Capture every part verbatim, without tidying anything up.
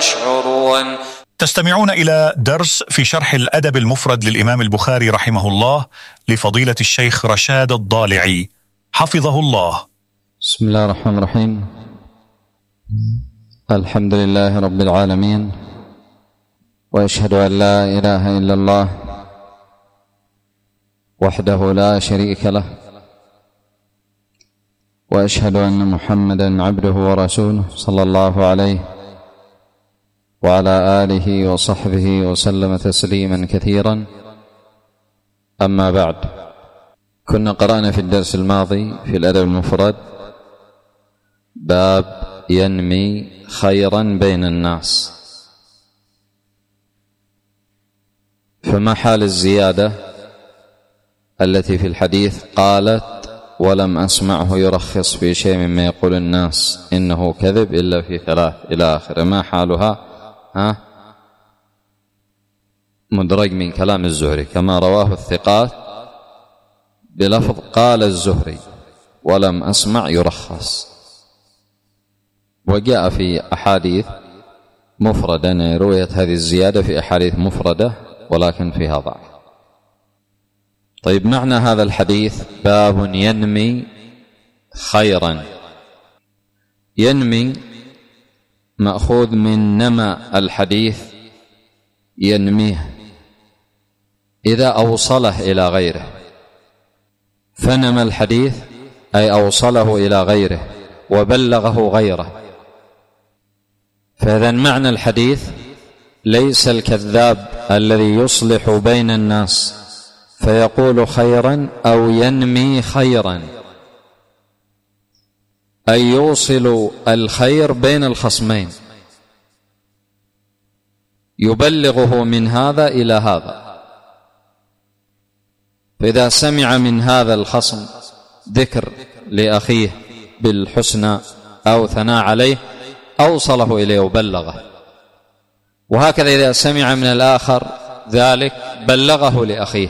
يشعرون. تستمعون إلى درس في شرح الأدب المفرد للإمام البخاري رحمه الله لفضيلة الشيخ رشاد الضالعي حفظه الله. بسم الله الرحمن الرحيم. الحمد لله رب العالمين، وأشهد أن لا إله إلا الله وحده لا شريك له، وأشهد أن محمدًا عبده ورسوله صلى الله عليه وعلى آله وصحبه وسلم تسليما كثيرا. أما بعد، كنا قرأنا في الدرس الماضي في الأدب المفرد باب ينمي خيرا بين الناس، فما حال الزيادة التي في الحديث قالت ولم أسمعه يرخص في شيء مما يقول الناس إنه كذب إلا في ثلاث إلى آخر؟ ما حالها؟ ها؟ مدرج من كلام الزهري كما رواه الثقات بلفظ قال الزهري ولم أسمع يرخص، وجاء في أحاديث مفردة رويت هذه الزيادة في أحاديث مفردة ولكن فيها ضعف. طيب، معنى هذا الحديث باب ينمي خيرا. ينمي مأخوذ من نمى الحديث ينميه إذا أوصله إلى غيره، فنمى الحديث أي أوصله إلى غيره وبلغه غيره. فإذا معنى الحديث ليس الكذاب الذي يصلح بين الناس فيقول خيرا أو ينمي خيرا، أي يوصل الخير بين الخصمين، يبلغه من هذا إلى هذا. فإذا سمع من هذا الخصم ذكر لأخيه بالحسنى أو ثناء عليه أوصله إليه وبلغه، وهكذا إذا سمع من الآخر ذلك بلغه لأخيه،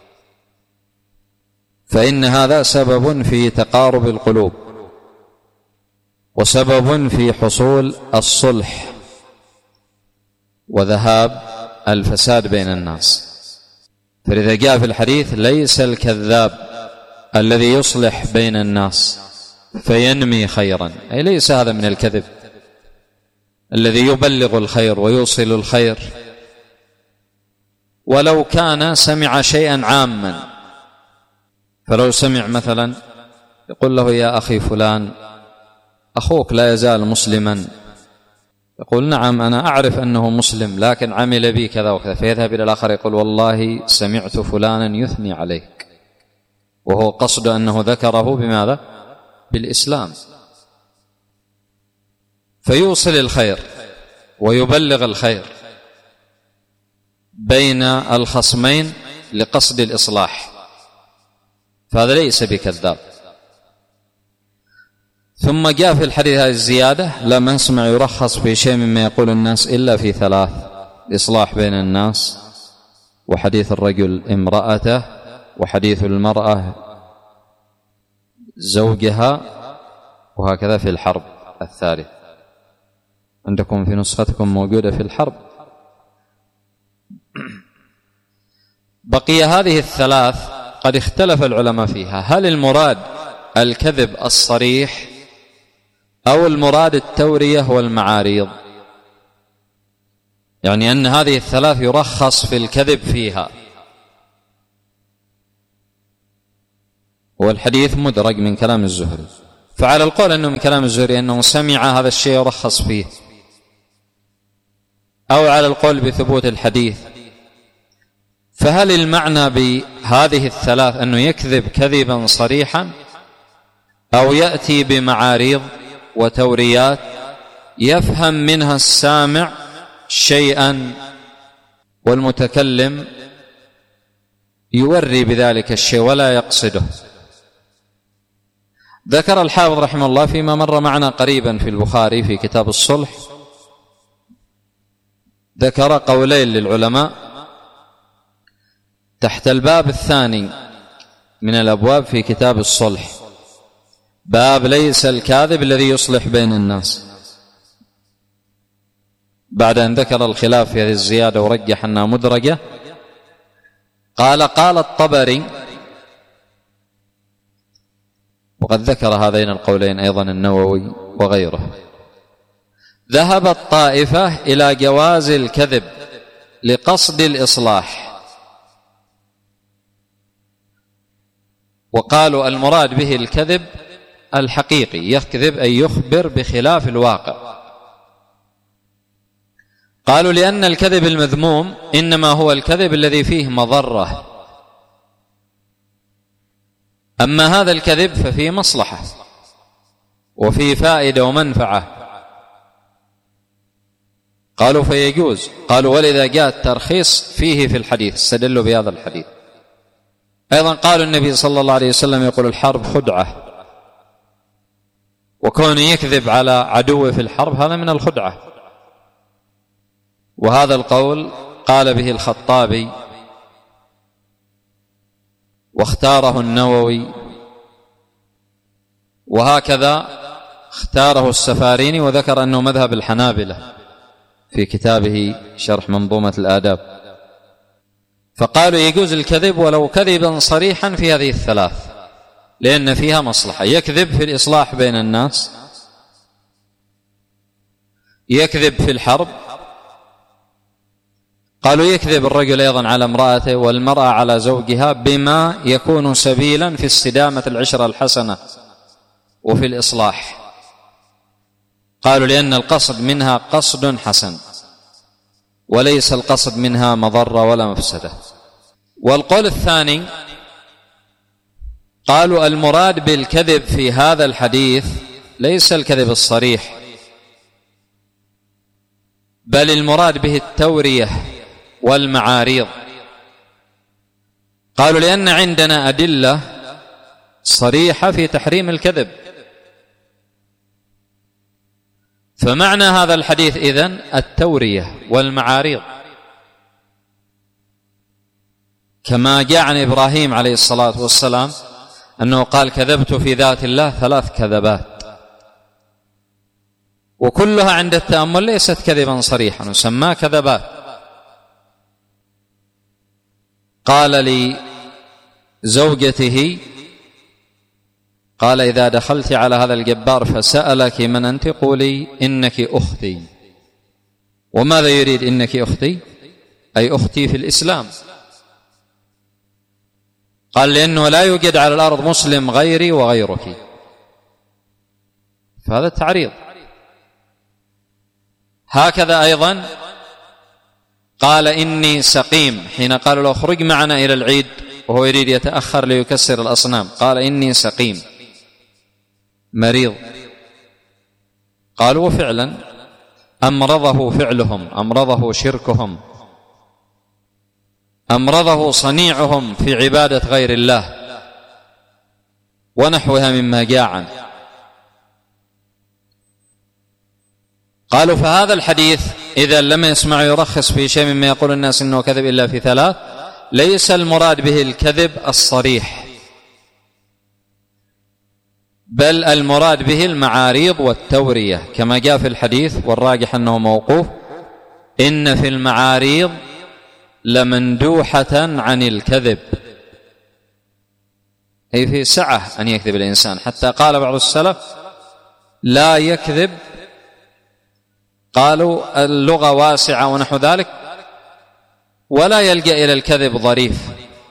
فإن هذا سبب في تقارب القلوب وسبب في حصول الصلح وذهاب الفساد بين الناس. فإذا جاء في الحديث ليس الكذاب الذي يصلح بين الناس فينمي خيرا، أي ليس هذا من الكذب الذي يبلغ الخير ويوصل الخير، ولو كان سمع شيئا عاما. فلو سمع مثلا يقول له يا أخي فلان أخوك لا يزال مسلما، يقول نعم أنا أعرف أنه مسلم لكن عمل بي كذا وكذا، فيذهب إلى الآخر يقول والله سمعت فلانا يثني عليك، وهو قصد أنه ذكره بماذا؟ بالإسلام. فيوصل الخير ويبلغ الخير بين الخصمين لقصد الإصلاح، فهذا ليس بكذاب. ثم جاء في الحديث هذه الزيادة لم أسمع يرخص في شيء مما يقول الناس إلا في ثلاث: الإصلاح بين الناس، وحديث الرجل امرأته، وحديث المرأة زوجها، وهكذا في الحرب الثالث. عندكم في نسختكم موجودة في الحرب. بقي هذه الثلاث قد اختلف العلماء فيها، هل المراد الكذب الصريح أو المراد التورية والمعاريض؟ يعني أن هذه الثلاث يرخص في الكذب فيها، والحديث مدرج من كلام الزهري، فعلى القول أنه من كلام الزهري أنه سمع هذا الشيء يرخص فيه، أو على القول بثبوت الحديث. فهل المعنى بهذه الثلاث أنه يكذب كذبا صريحا أو يأتي بمعاريض وتوريات يفهم منها السامع شيئا والمتكلم يوري بذلك الشيء ولا يقصده؟ ذكر الحافظ رحمه الله فيما مر معنا قريبا في البخاري في كتاب الصلح، ذكر قولين للعلماء تحت الباب الثاني من الأبواب في كتاب الصلح، باب ليس الكاذب الذي يصلح بين الناس. بعد أن ذكر الخلاف في هذه الزيادة ورجح أنها مدرجة، قال: قال الطبري، وقد ذكر هذين القولين أيضا النووي وغيره: ذهبت طائفة إلى جواز الكذب لقصد الإصلاح، وقالوا المراد به الكذب الحقيقي، يكذب أي يخبر بخلاف الواقع. قالوا لأن الكذب المذموم إنما هو الكذب الذي فيه مضرة، أما هذا الكذب ففيه مصلحة وفيه فائدة ومنفعة. قالوا فيجوز. قالوا ولذا جاء الترخيص فيه في الحديث، استدلوا بهذا الحديث. أيضا قالوا النبي صلى الله عليه وسلم يقول: الحرب خدعة، وكون يكذب على عدوه في الحرب هذا من الخدعة. وهذا القول قال به الخطابي واختاره النووي، وهكذا اختاره السفاريني، وذكر أنه مذهب الحنابلة في كتابه شرح منظومة الآداب. فقالوا يجوز الكذب ولو كذبا صريحا في هذه الثلاث، لأن فيها مصلحة. يكذب في الإصلاح بين الناس، يكذب في الحرب. قالوا يكذب الرجل أيضا على امرأته والمرأة على زوجها بما يكون سبيلا في استدامة العشرة الحسنة وفي الإصلاح. قالوا لأن القصد منها قصد حسن، وليس القصد منها مضرة ولا مفسدة. والقول الثاني قالوا المراد بالكذب في هذا الحديث ليس الكذب الصريح، بل المراد به التورية والمعاريض. قالوا لأن عندنا أدلة صريحة في تحريم الكذب، فمعنى هذا الحديث إذن التورية والمعاريض، كما جاء عن إبراهيم عليه الصلاة والسلام أنه قال: كذبت في ذات الله ثلاث كذبات، وكلها عند التأمل ليست كذبا صريحا وسماه كذبات. قال لزوجته، قال: إذا دخلت على هذا الجبار فسألك من أنت قولي إنك أختي. وماذا يريد إنك أختي؟ أي أختي في الإسلام. قال: لأنه لا يوجد على الأرض مسلم غيري وغيرك، فهذا التعريض. هكذا أيضا قال: إني سقيم، حين قالوا له اخرج معنا إلى العيد وهو يريد يتأخر ليكسر الأصنام، قال: إني سقيم مريض. قالوا وفعلا أمرضه فعلهم، أمرضه شركهم، أمرضه صنيعهم في عبادة غير الله ونحوها مما جاء عنه. قالوا فهذا الحديث إذا لم يسمع يرخص في شيء مما يقول الناس إنه كذب إلا في ثلاث، ليس المراد به الكذب الصريح، بل المراد به المعاريض والتورية، كما جاء في الحديث والراجح أنه موقوف: إن في المعاريض لمندوحة عن الكذب، أي في سعة أن يكذب الإنسان، حتى قال بعض السلف: لا يكذب، قالوا اللغة واسعة ونحو ذلك، ولا يلجأ إلى الكذب ظريف،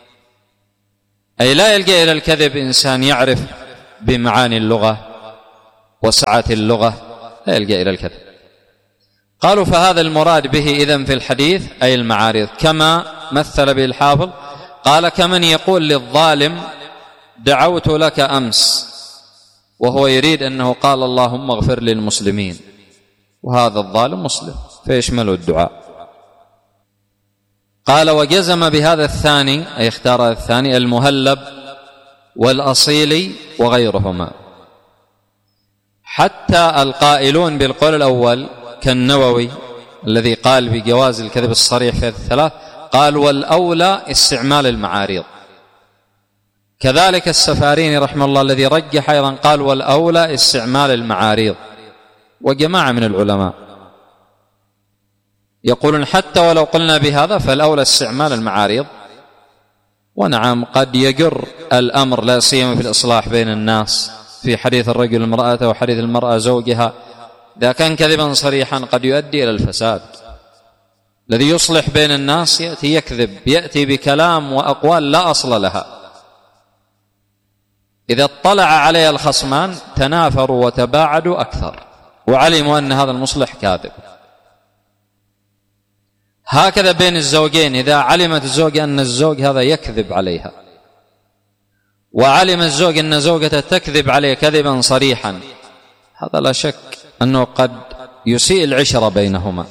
أي لا يلجأ إلى الكذب إنسان يعرف بمعاني اللغة وسعة اللغة، لا يلجأ إلى الكذب. قالوا فهذا المراد به إذن في الحديث أي المعارض، كما مثل به الحافظ، قال: كمن يقول للظالم دعوت لك أمس، وهو يريد أنه قال اللهم اغفر للمسلمين، وهذا الظالم مسلم فيشمله الدعاء. قال: وجزم بهذا الثاني، أي اختار الثاني، المهلب والأصيلي وغيرهما، حتى القائلون بالقول الأول كالنووي الذي قال بجواز الكذب الصريح في الثلاث، قال: والأولى استعمال المعاريض. كذلك السفاريني رحمه الله الذي رجح أيضا قال: والأولى استعمال المعاريض، وجماعة من العلماء. يقولون حتى ولو قلنا بهذا فالأولى استعمال المعاريض. ونعم قد يجر الأمر لا سيما في الإصلاح بين الناس، في حديث الرجل امرأته وحديث المرأة زوجها، إذا كان كذبا صريحا قد يؤدي إلى الفساد. الذي يصلح بين الناس يأتي يكذب، يأتي بكلام وأقوال لا أصل لها، إذا اطلع عليها الخصمان تنافروا وتباعدوا أكثر وعلموا أن هذا المصلح كاذب. هكذا بين الزوجين، إذا علمت الزوجة أن الزوج هذا يكذب عليها وعلم الزوج أن زوجته تكذب عليه كذبا صريحا، هذا لا شك أنه قد يسيء العشرة بينهما.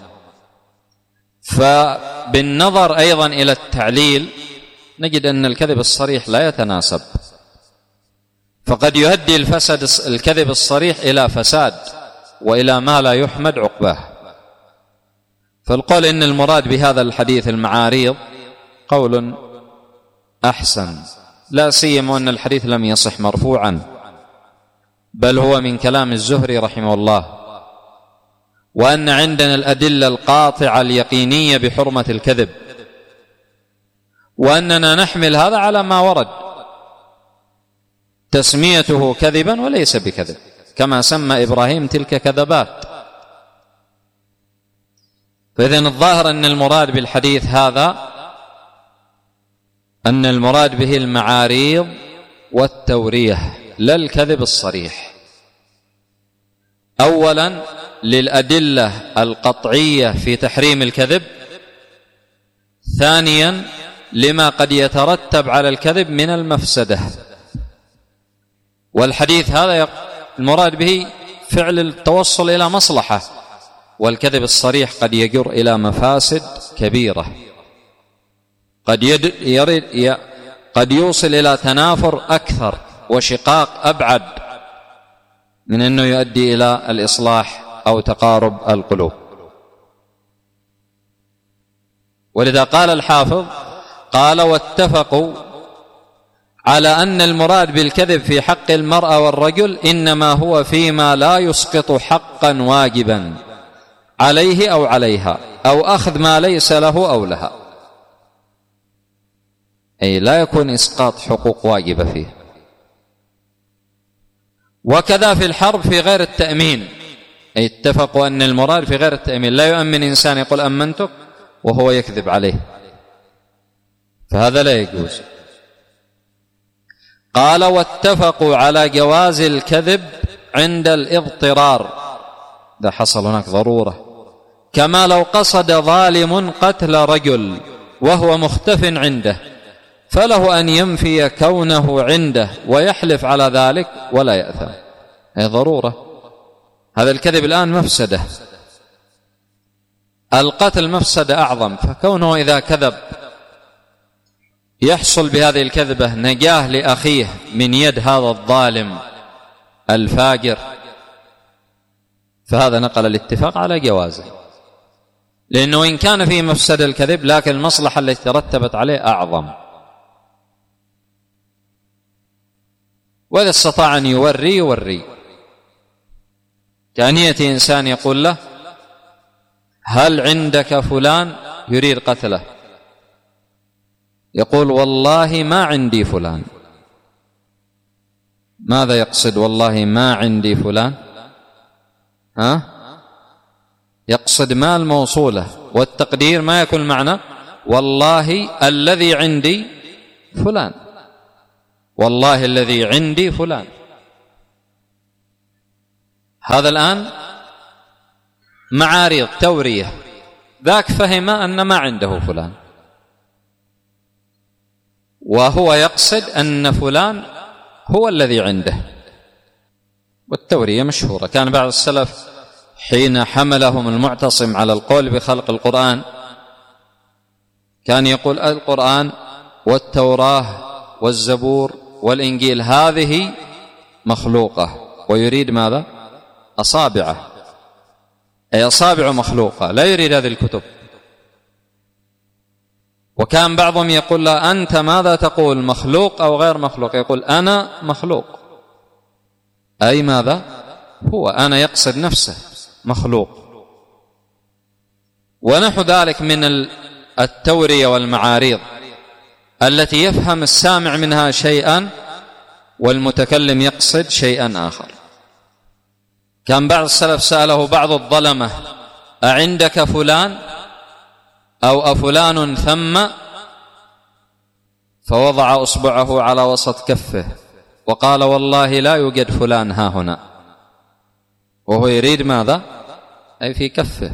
فبالنظر أيضا إلى التعليل نجد أن الكذب الصريح لا يتناسب، فقد يؤدي الفساد الكذب الصريح إلى فساد وإلى ما لا يحمد عقباه. فالقول إن المراد بهذا الحديث المعاريض قول أحسن، لا سيما أن الحديث لم يصح مرفوعا، بل هو من كلام الزهري رحمه الله، وأن عندنا الأدلة القاطعة اليقينية بحرمة الكذب، وأننا نحمل هذا على ما ورد تسميته كذبا وليس بكذب، كما سمى إبراهيم تلك كذبات. فإذن الظاهر أن المراد بالحديث هذا أن المراد به المعاريض والتورية لا الكذب الصريح، أولا للأدلة القطعية في تحريم الكذب، ثانيا لما قد يترتب على الكذب من المفسدة. والحديث هذا المراد به فعل التوصل إلى مصلحة، والكذب الصريح قد يجر إلى مفاسد كبيرة، قد يرد قد يوصل إلى تنافر أكثر وشقاق أبعد من أنه يؤدي إلى الإصلاح أو تقارب القلوب. ولذا قال الحافظ قال واتفقوا على أن المراد بالكذب في حق المرأة والرجل إنما هو فيما لا يسقط حقا واجبا عليه أو عليها، أو أخذ ما ليس له أو لها، أي لا يكون إسقاط حقوق واجبة فيه. وكذا في الحرب في غير التأمين، أي اتفقوا أن المراد في غير التأمين، لا يؤمن إنسان يقول أمنتك وهو يكذب عليه، فهذا لا يجوز. قال واتفقوا على جواز الكذب عند الاضطرار، إذا حصل هناك ضرورة، كما لو قصد ظالم قتل رجل وهو مختف عنده، فله أن ينفي كونه عنده ويحلف على ذلك ولا يأثم، هي ضرورة. هذا الكذب الآن مفسدة، القتل مفسدة أعظم، فكونه إذا كذب يحصل بهذه الكذبة نجاه لأخيه من يد هذا الظالم الفاجر، فهذا نقل الاتفاق على جوازه، لأنه إن كان فيه مفسد الكذب لكن المصلحة التي ترتبت عليه أعظم. وإذا استطاع أن يوري يوري، كأن يأتي إنسان يقول له هل عندك فلان يريد قتله، يقول والله ما عندي فلان. ماذا يقصد والله ما عندي فلان؟ ها؟ يقصد ما الموصولة، والتقدير ما يكون معنى والله الذي عندي فلان، والله الذي عندي فلان. هذا الآن معارض تورية، ذاك فهم أن ما عنده فلان، وهو يقصد أن فلان هو الذي عنده. والتورية مشهورة، كان بعض السلف حين حملهم المعتصم على القول بخلق القرآن كان يقول القرآن والتوراة والزبور والإنجيل هذه مخلوقة، ويريد ماذا؟ أصابعه، أي أصابع مخلوقة، لا يريد هذه الكتب. وكان بعضهم يقول لا أنت ماذا تقول، مخلوق أو غير مخلوق؟ يقول أنا مخلوق، أي ماذا؟ هو أنا يقصد نفسه مخلوق. ونحو ذلك من التورية والمعاريض التي يفهم السامع منها شيئا والمتكلم يقصد شيئا آخر. كان بعض السلف سأله بعض الظلمة: أعندك فلان أو أفلان ثم؟ فوضع أصبعه على وسط كفه وقال: والله لا يوجد فلان ها هنا، وهو يريد ماذا؟ أي في كفه،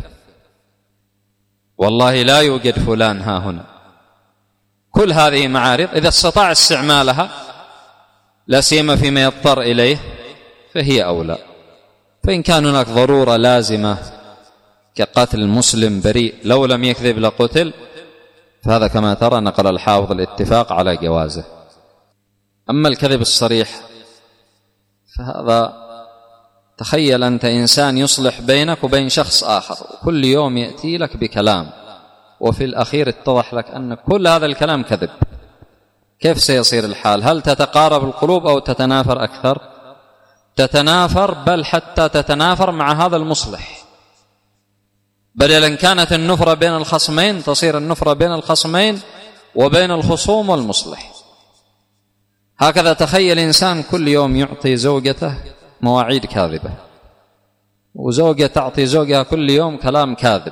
والله لا يوجد فلان ها هنا. كل هذه معارض إذا استطاع استعمالها لا سيما فيما يضطر إليه فهي أولى. فإن كان هناك ضرورة لازمة كقتل المسلم بريء لو لم يكذب لقتل، فهذا كما ترى نقل الحافظ الاتفاق على جوازه. أما الكذب الصريح فهذا، تخيل أنت إنسان يصلح بينك وبين شخص آخر وكل يوم يأتي لك بكلام وفي الأخير اتضح لك أن كل هذا الكلام كذب، كيف سيصير الحال؟ هل تتقارب القلوب أو تتنافر أكثر؟ تتنافر، بل حتى تتنافر مع هذا المصلح. بدلا كانت النفرة بين الخصمين تصير النفرة بين الخصمين وبين الخصوم والمصلح. هكذا تخيل إنسان كل يوم يعطي زوجته مواعيد كاذبة، وزوجة تعطي زوجها كل يوم كلام كاذب،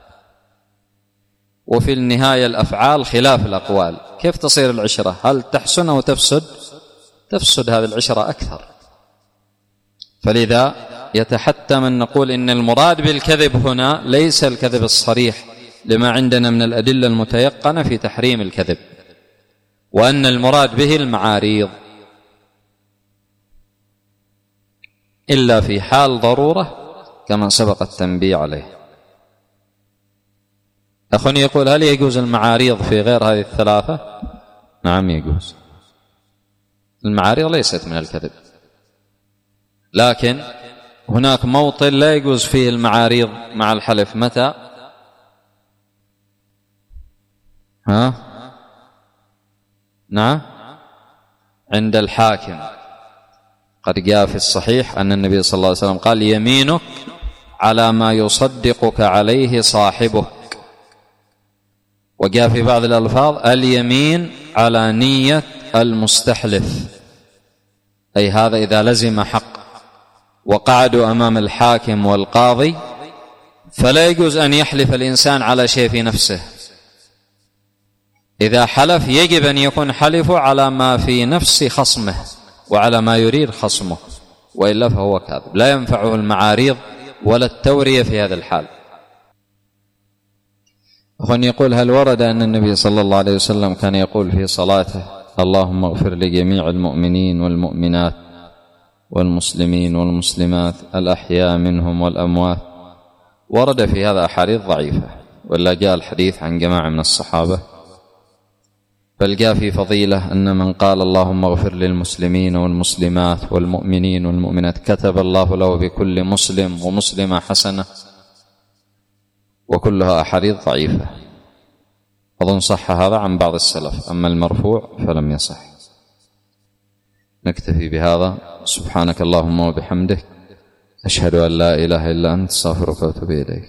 وفي النهاية الأفعال خلاف الأقوال، كيف تصير العشرة؟ هل تحسن أو تفسد؟ تفسد هذه العشرة أكثر. فلذا يتحتم أن نقول إن المراد بالكذب هنا ليس الكذب الصريح لما عندنا من الأدلة المتيقنة في تحريم الكذب، وأن المراد به المعاريض، إلا في حال ضرورة كما سبق التنبيه عليه. أخوني يقول: هل يجوز المعاريض في غير هذه الثلاثة؟ نعم يجوز. المعاريض ليست من الكذب، لكن هناك موطن لا يجوز فيه المعاريض مع الحلف. متى؟ ها؟ نعم، عند الحاكم. قد جاء في الصحيح أن النبي صلى الله عليه وسلم قال: يمينك على ما يصدقك عليه صاحبك. وجاء في بعض الألفاظ: اليمين على نية المستحلف، أي هذا إذا لزم حق وقعدوا أمام الحاكم والقاضي فلا يجوز أن يحلف الإنسان على شيء في نفسه. إذا حلف يجب أن يكون حلفه على ما في نفس خصمه وعلى ما يريد خصمه، وإلا فهو كاذب، لا ينفعه المعاريض ولا التورية في هذا الحال. أخوان يقول: هل ورد أن النبي صلى الله عليه وسلم كان يقول في صلاته: اللهم اغفر لجميع المؤمنين والمؤمنات والمسلمين والمسلمات الأحياء منهم والأموات؟ ورد في هذا أحاديث ضعيفة، ولا جاء الحديث عن جماعة من الصحابة، بل جاء في فضيلة أن من قال اللهم اغفر للمسلمين والمسلمات والمؤمنين والمؤمنات كتب الله له بكل مسلم ومسلمة حسنة، وكلها أحاديث ضعيفة. أظن صح هذا عن بعض السلف، أما المرفوع فلم يصح. نكتفي بهذا. سبحانك اللهم وبحمدك، أشهد أن لا إله إلا أنت، استغفرك وأتوب إليك.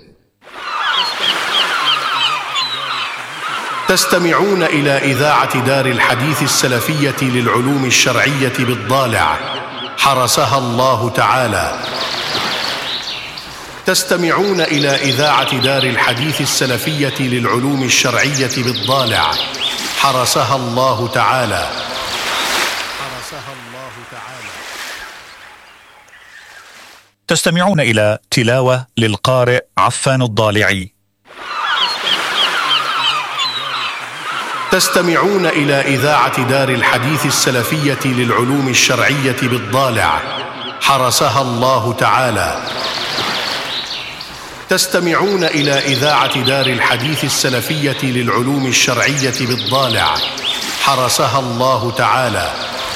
تستمعون إلى إذاعة دار الحديث السلفية للعلوم الشرعية بالضالع، حرسها الله تعالى. تستمعون إلى إذاعة دار الحديث السلفية للعلوم الشرعية بالضالع، حرسها الله تعالى. حرسها الله تعالى. تستمعون إلى تلاوة للقارئ عفان الضالعي. تستمعون إلى إذاعة دار الحديث السلفية للعلوم الشرعية بالضالع، حرسها الله تعالى. تستمعون إلى إذاعة دار الحديث السلفية للعلوم الشرعية بالضالع، حرسها الله تعالى.